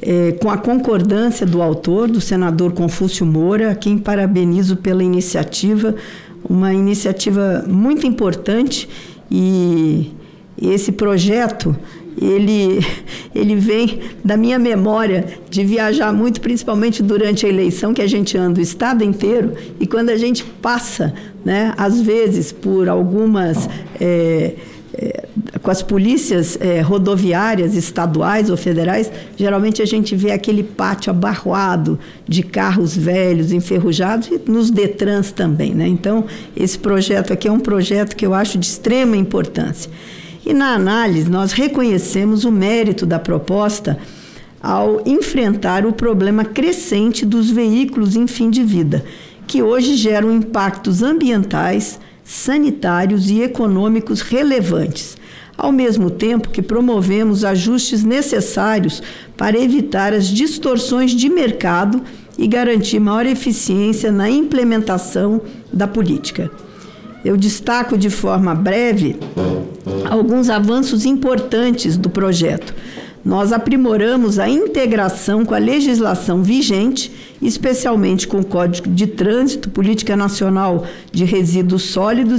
com a concordância do autor, do senador Confúcio Moura, a quem parabenizo pela iniciativa, uma iniciativa muito importante, e esse projeto, ele vem da minha memória de viajar muito, principalmente durante a eleição, que a gente anda o estado inteiro, e quando a gente passa, né, às vezes, por algumas... com as polícias rodoviárias estaduais ou federais, geralmente a gente vê aquele pátio abarroado de carros velhos, enferrujados, e nos Detrans também, né? Então, esse projeto aqui é um projeto que eu acho de extrema importância. E na análise, nós reconhecemos o mérito da proposta ao enfrentar o problema crescente dos veículos em fim de vida, que hoje geram impactos ambientais, sanitários e econômicos relevantes, ao mesmo tempo que promovemos ajustes necessários para evitar as distorções de mercado e garantir maior eficiência na implementação da política. Eu destaco de forma breve alguns avanços importantes do projeto. Nós aprimoramos a integração com a legislação vigente, especialmente com o Código de Trânsito, Política Nacional de Resíduos Sólidos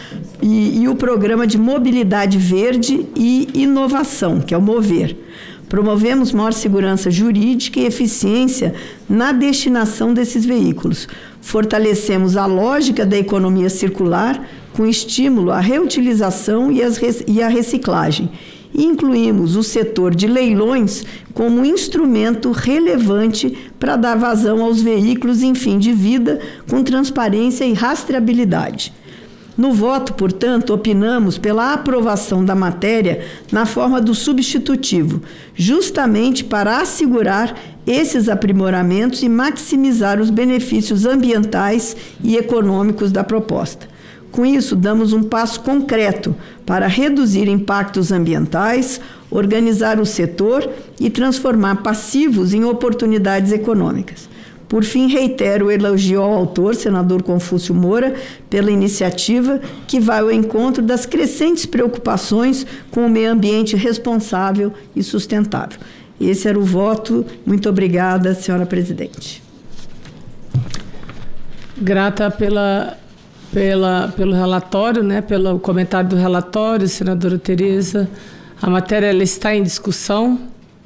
e o Programa de Mobilidade Verde e Inovação, que é o MOVER. Promovemos maior segurança jurídica e eficiência na destinação desses veículos. Fortalecemos a lógica da economia circular com estímulo à reutilização e à reciclagem. E incluímos o setor de leilões como instrumento relevante para dar vazão aos veículos em fim de vida com transparência e rastreabilidade. No voto, portanto, opinamos pela aprovação da matéria na forma do substitutivo, justamente para assegurar esses aprimoramentos e maximizar os benefícios ambientais e econômicos da proposta. Com isso, damos um passo concreto para reduzir impactos ambientais, organizar o setor e transformar passivos em oportunidades econômicas. Por fim, reitero o elogio ao autor, senador Confúcio Moura, pela iniciativa que vai ao encontro das crescentes preocupações com o meio ambiente responsável e sustentável. Esse era o voto. Muito obrigada, senhora presidente. Grata pelo relatório, né, pelo comentário do relatório, senadora Tereza. A matéria ela está em discussão.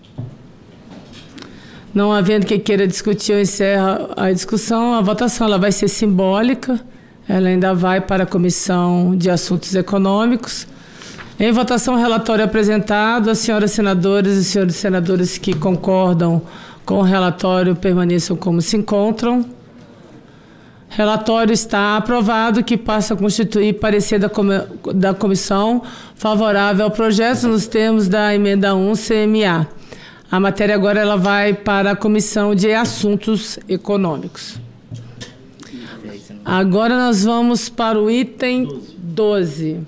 Não havendo quem queira discutir, eu encerro a discussão. A votação ela vai ser simbólica, ela ainda vai para a Comissão de Assuntos Econômicos. Em votação, o relatório apresentado. As senhoras senadoras e senhores senadores que concordam com o relatório permaneçam como se encontram. Relatório está aprovado, que passa a constituir parecer da comissão favorável ao projeto nos termos da emenda 1 CMA. A matéria agora ela vai para a Comissão de Assuntos Econômicos. Agora nós vamos para o item 12.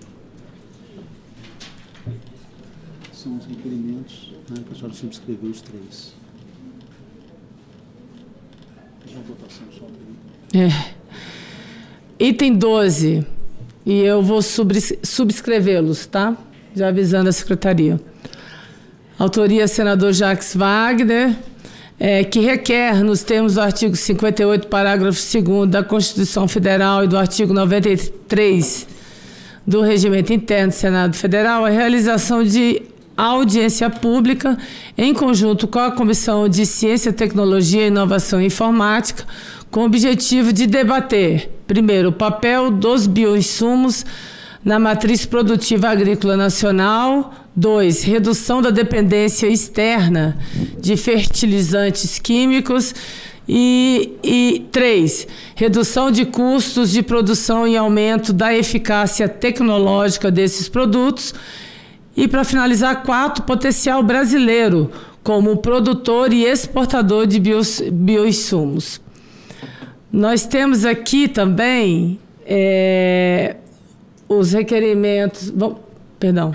São os requerimentos, né, que a senhora subscreveu os três. Uma votação só. Item 12, e eu vou subscrevê-los, tá? Já avisando a secretaria. Autoria, senador Jacques Wagner, que requer, nos termos do artigo 58, parágrafo 2º da Constituição Federal e do artigo 93 do Regimento Interno do Senado Federal, a realização de audiência pública em conjunto com a Comissão de Ciência, Tecnologia, Inovação e Informática, com o objetivo de debater, primeiro, o papel dos bioinsumos na matriz produtiva agrícola nacional, 2, redução da dependência externa de fertilizantes químicos e 3, redução de custos de produção e aumento da eficácia tecnológica desses produtos. E, para finalizar, 4, potencial brasileiro como produtor e exportador de bioinsumos. Nós temos aqui também os requerimentos... Perdão.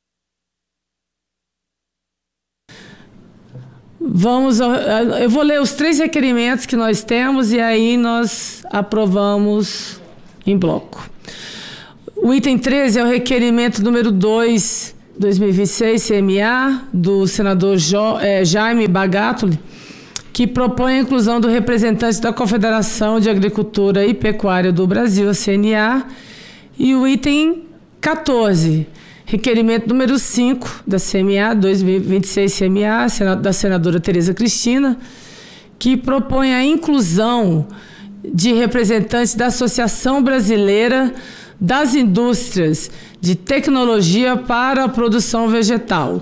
Eu vou ler os 3 requerimentos que nós temos e aí nós aprovamos em bloco. O item 13 é o requerimento número 2 2026, CMA, do senador Jaime Bagatoli, que propõe a inclusão do representante da Confederação de Agricultura e Pecuária do Brasil, a CNA, e o item 14, requerimento número 5 da CMA, 2026 CMA, da senadora Tereza Cristina, que propõe a inclusão de representantes da Associação Brasileira das Indústrias de Tecnologia para a Produção Vegetal.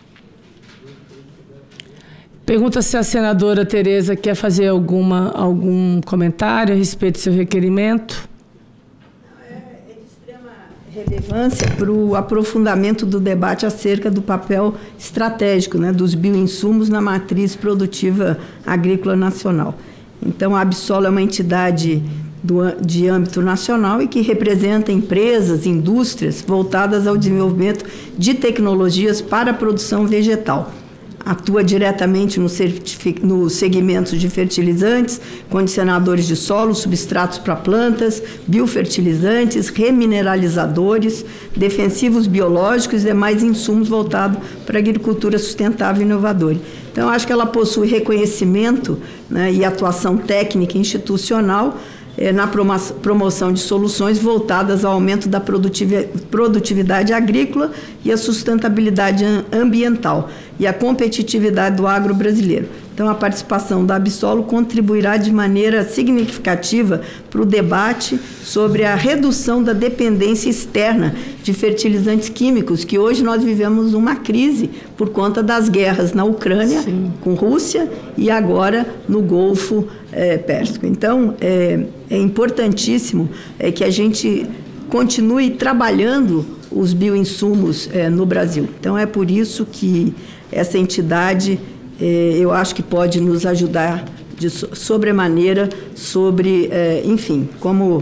Pergunta se a senadora Tereza quer fazer algum comentário a respeito do seu requerimento. É de extrema relevância para o aprofundamento do debate acerca do papel estratégico, né, dos bioinsumos na matriz produtiva agrícola nacional. Então, a Absol é uma entidade de âmbito nacional e que representa empresas, indústrias voltadas ao desenvolvimento de tecnologias para a produção vegetal. Atua diretamente no segmento de fertilizantes, condicionadores de solo, substratos para plantas, biofertilizantes, remineralizadores, defensivos biológicos e demais insumos voltados para a agricultura sustentável e inovadora. Então, acho que ela possui reconhecimento, né, e atuação técnica e institucional na promoção de soluções voltadas ao aumento da produtividade agrícola e a sustentabilidade ambiental e a competitividade do agro brasileiro. Então, a participação da Absol contribuirá de maneira significativa para o debate sobre a redução da dependência externa de fertilizantes químicos, que hoje nós vivemos uma crise por conta das guerras na Ucrânia, sim, com Rússia, e agora no Golfo Pérsico. Então, é importantíssimo que a gente continue trabalhando os bioinsumos no Brasil. Então, é por isso que essa entidade, eu acho que pode nos ajudar de sobremaneira sobre, enfim, como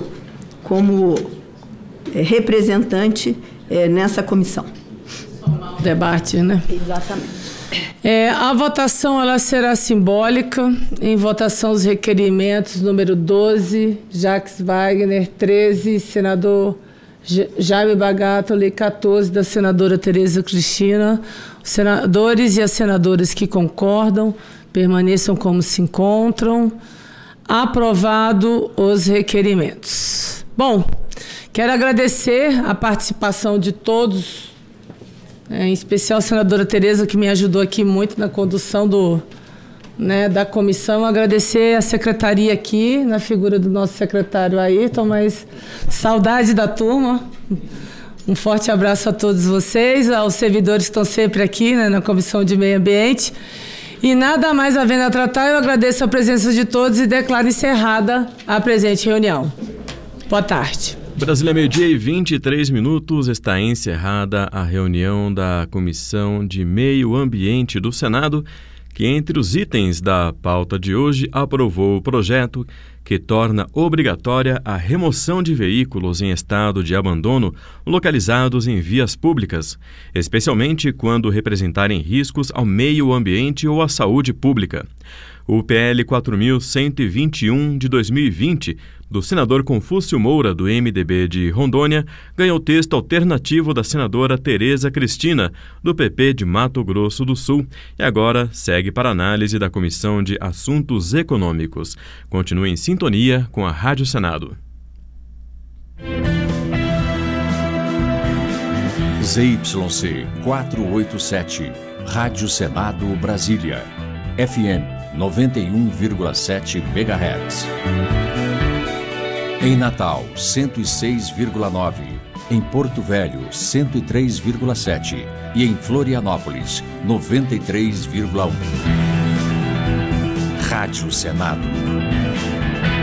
representante nessa comissão. Debate, né? Exatamente. A votação ela será simbólica. Em votação, os requerimentos número 12, Jacques Wagner, 13, senador Jaime Bagatoli, 14, da senadora Tereza Cristina. Os senadores e as senadoras que concordam permaneçam como se encontram. Aprovado os requerimentos. Bom, quero agradecer a participação de todos, em especial a senadora Tereza, que me ajudou aqui muito na condução da comissão. Agradecer a secretaria aqui, na figura do nosso secretário Ayrton, mas saudade da turma. Um forte abraço a todos vocês, aos servidores que estão sempre aqui, né, na Comissão de Meio Ambiente. E nada mais havendo a tratar, eu agradeço a presença de todos e declaro encerrada a presente reunião. Boa tarde. Brasília, meio-dia e 23 minutos, está encerrada a reunião da Comissão de Meio Ambiente do Senado, que entre os itens da pauta de hoje aprovou o projeto que torna obrigatória a remoção de veículos em estado de abandono localizados em vias públicas, especialmente quando representarem riscos ao meio ambiente ou à saúde pública. O PL 4.121 de 2020, do senador Confúcio Moura, do MDB de Rondônia, ganhou texto alternativo da senadora Tereza Cristina, do PP de Mato Grosso do Sul, e agora segue para análise da Comissão de Assuntos Econômicos. Continue em sintonia com a Rádio Senado. ZYC 487, Rádio Senado Brasília, FM 91,7 MHz. Em Natal, 106,9. Em Porto Velho, 103,7. E em Florianópolis, 93,1. Rádio Senado.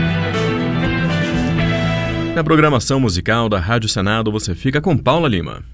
Na programação musical da Rádio Senado, você fica com Paula Lima.